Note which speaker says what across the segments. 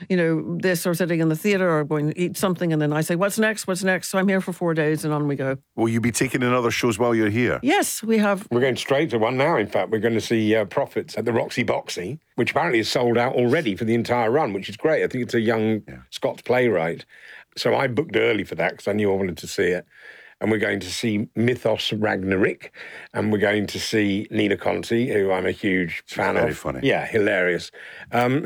Speaker 1: this, or sitting in the theatre, or going to eat something, and then I say, what's next? So I'm here for 4 days, and on we go.
Speaker 2: Will you be taking in other shows while you're here?
Speaker 1: Yes, we have.
Speaker 3: We're going straight to one now, in fact. We're going to see Prophets at the Roxy Boxy, which apparently is sold out already for the entire run, which is great. I think it's a young Scots playwright. So I booked early for that because I knew I wanted to see it. And we're going to see Mythos Ragnarok, and we're going to see Nina Conti, who I'm a huge fan of.
Speaker 2: Very funny.
Speaker 3: Yeah, hilarious.
Speaker 1: And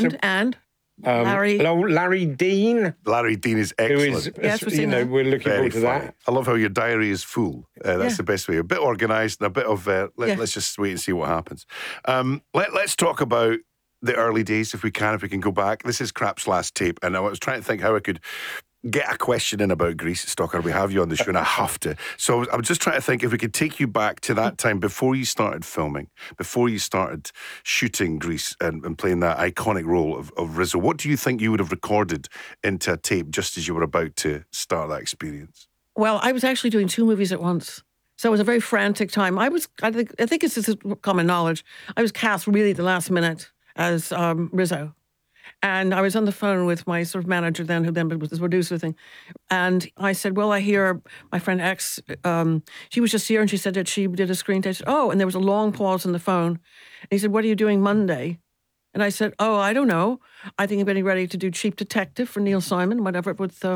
Speaker 3: Larry Dean.
Speaker 2: Larry Dean is excellent.
Speaker 3: We're looking forward to that.
Speaker 2: I love how your diary is full. That's the best way. A bit organised and a bit of, let's just wait and see what happens. Let's talk about the early days, if we can go back. This is Crap's last tape, and I was trying to think how I could get a question in about Grease. Stocker, we have you on the show, and I have to. So I'm just trying to think if we could take you back to that time before you started filming, before you started shooting Grease and playing that iconic role of Rizzo. What do you think you would have recorded into a tape just as you were about to start that experience?
Speaker 1: Well, I was actually doing 2 movies at once. So it was a very frantic time. I think it's just common knowledge. I was cast really at the last minute as Rizzo. And I was on the phone with my sort of manager then, who then was the producer thing. And I said, well, I hear my friend X, she was just here and she said that she did a screen test. Oh, and there was a long pause on the phone. And he said, what are you doing Monday? And I said, oh, I don't know. I think I'm getting ready to do Cheap Detective for Neil Simon, whatever.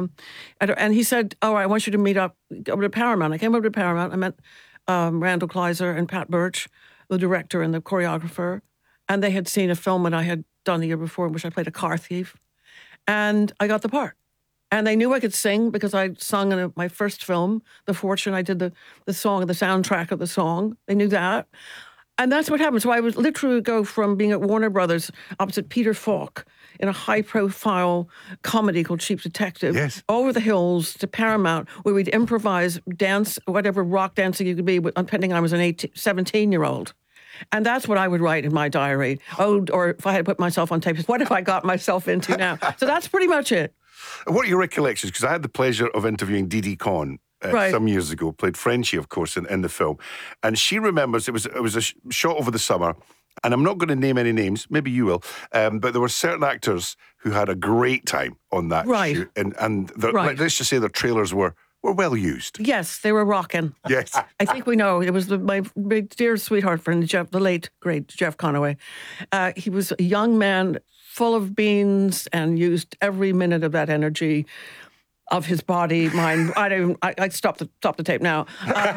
Speaker 1: And he said, oh, I want you to meet up over to Paramount. I came over to Paramount. I met Randall Kleiser and Pat Birch, the director and the choreographer. And they had seen a film that I had done the year before in which I played a car thief. And I got the part. And they knew I could sing because I'd sung in my first film, The Fortune. I did the song, the soundtrack of the song. They knew that. And that's what happened. So I would literally go from being at Warner Brothers opposite Peter Falk in a high-profile comedy called Cheap Detective, over the hills to Paramount, where we'd improvise, dance, whatever rock dancing you could be, depending I was an 17-year-old. And that's what I would write in my diary. Oh, or if I had put myself on tape, what have I got myself into now? So that's pretty much it.
Speaker 2: What are your recollections? Because I had the pleasure of interviewing Didi Conn some years ago, played Frenchie, of course, in the film. And she remembers it was a shot over the summer, and I'm not going to name any names, maybe you will, but there were certain actors who had a great time on that shoot. And let's just say their trailers were well used.
Speaker 1: Yes, they were rocking.
Speaker 2: Yes.
Speaker 1: I think we know. It was my dear sweetheart friend, Jeff, the late, great Jeff Conaway. He was a young man full of beans and used every minute of that energy of his body, mind. I stopped the tape now.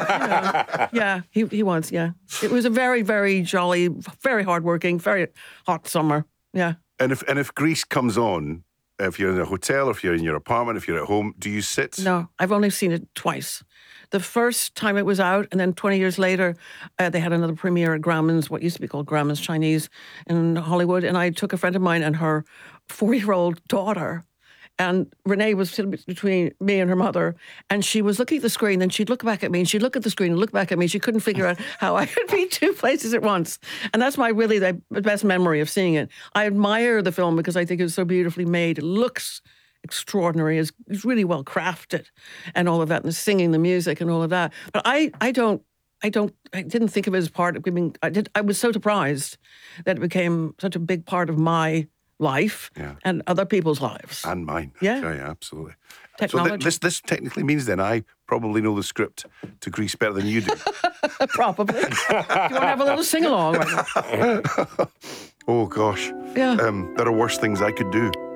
Speaker 1: He was, It was a very, very jolly, very hardworking, very hot summer. Yeah.
Speaker 2: And if Grease comes on, if you're in a hotel, if you're in your apartment, if you're at home, do you sit?
Speaker 1: No, I've only seen it twice. The first time it was out, and then 20 years later, they had another premiere at Grauman's, what used to be called Grauman's Chinese in Hollywood, and I took a friend of mine and her 4-year-old daughter, and Renee was sitting between me and her mother, and she was looking at the screen, and she'd look back at me, and she'd look at the screen and look back at me. She couldn't figure out how I could be 2 places at once. And that's the best memory of seeing it. I admire the film because I think it's so beautifully made. It looks extraordinary. It's really well crafted and all of that, and the singing, the music and all of that. But I didn't think of it as part of, I was so surprised that it became such a big part of my life and other people's live.
Speaker 2: And mine.
Speaker 1: Yeah,
Speaker 2: absolutely.
Speaker 1: Technology.
Speaker 2: So this technically means then I probably know the script to Grease better than you do.
Speaker 1: Probably. Do you want to have a little sing-along right now?
Speaker 2: Oh, gosh.
Speaker 1: Yeah.
Speaker 2: There are worse things I could do.